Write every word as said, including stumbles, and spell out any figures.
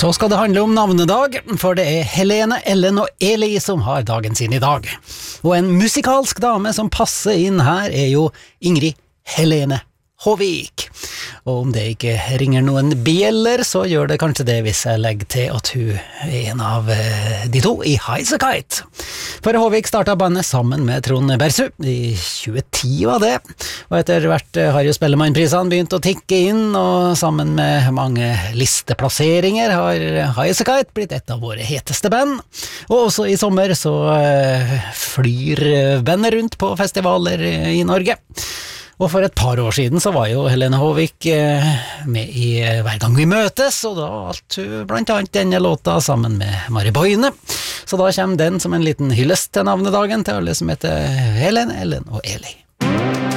Så skal det handle om navnedag, for det er Helene, Ellen og Eli som har dagen sin i dag. Og en musikalsk dame som passer inn her er jo Ingrid Helene Håvik. Og om det ikke ringer noen bjeller, så gjør det kanskje det hvis jeg legger til at hun er en av de to i Highasakite. For Håvik startet bandet sammen med Trond Bersu i tjueti var det, og etter hvert har jo Spellemannprisene begynt å tikke inn, og sammen med mange listeplasseringer har Highasakite blitt et av våre heteste band. Og også i sommer så flyr bandet rundt på festivaler i Norge. Og for et par år siden så var jo Helene Håvik med i Hver gang vi møtes, og da valgte hun blant annet denne låta sammen med Mari Boine. Så da kommer den som en liten hyllest til navnedagen til alle som heter Helene, Ellen og Eli.